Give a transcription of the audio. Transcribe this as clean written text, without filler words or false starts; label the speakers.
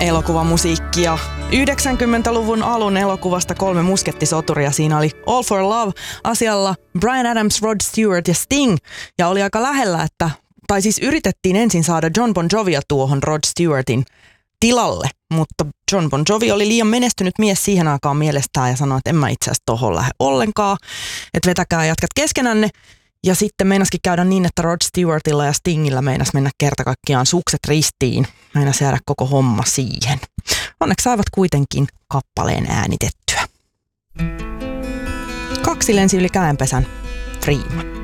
Speaker 1: elokuvamusiikkia. 90-luvun alun elokuvasta 3 muskettisoturia. Siinä oli All for Love asialla Bryan Adams, Rod Stewart ja Sting. Ja oli aika lähellä, tai siis yritettiin ensin saada Jon Bon Jovia tuohon Rod Stewartin tilalle. Mutta Jon Bon Jovi oli liian menestynyt mies siihen aikaan mielestään ja sanoi, että en mä itse asiassa tohon lähde ollenkaan. Että vetäkää jatkat keskenänne. Ja sitten meinaskin käydä niin, että Rod Stewartilla ja Stingillä meinas mennä kerta kaikkiaan sukset ristiin. Meinas jäädä koko homma siihen. Onneksi saivat kuitenkin kappaleen äänitettyä. 2 lensi yli käenpesän. Freeman.